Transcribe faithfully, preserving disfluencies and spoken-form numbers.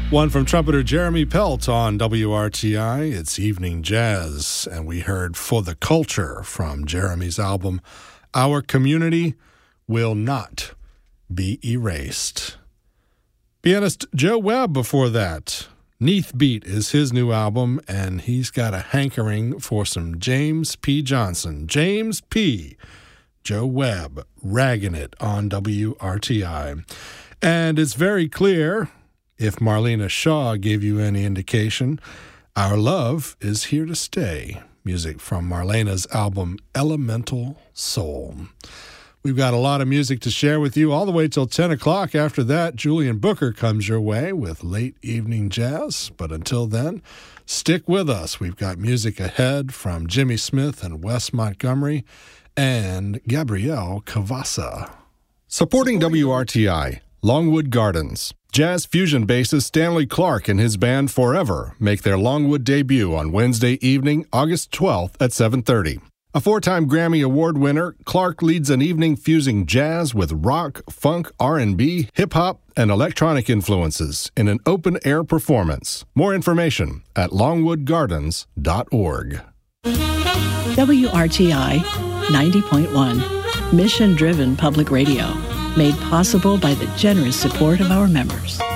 One from trumpeter Jeremy Pelt on W R T I. It's Evening Jazz, and we heard For the Culture from Jeremy's album, Our Community Will Not Be Erased. Pianist Joe Webb before that. Neath Beat is his new album, and he's got a hankering for some James P. Johnson. James P. Joe Webb, ragging it on W R T I. And it's very clear, if Marlena Shaw gave you any indication, our love is here to stay. Music from Marlena's album, Elemental Soul. We've got a lot of music to share with you all the way till ten o'clock. After that, Julian Booker comes your way with Late Evening Jazz. But until then, stick with us. We've got music ahead from Jimmy Smith and Wes Montgomery and Gabrielle Cavassa. Supporting W R T I, Longwood Gardens. Jazz fusion bassist Stanley Clark and his band Forever make their Longwood debut on Wednesday evening, August twelfth at seven thirty. A four-time Grammy Award winner, Clark leads an evening fusing jazz with rock, funk, R and B, hip-hop, and electronic influences in an open-air performance. More information at longwood gardens dot org. W R T I ninety point one, mission-driven public radio. Made possible by the generous support of our members.